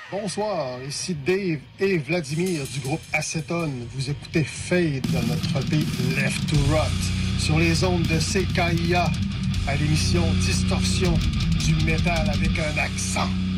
Bonsoir, ici Dave et Vladimir du groupe Acetone. Vous écoutez Fade, notre beat Left to Rot, sur les ondes de CKIA, à l'émission Distorsion du métal avec un accent.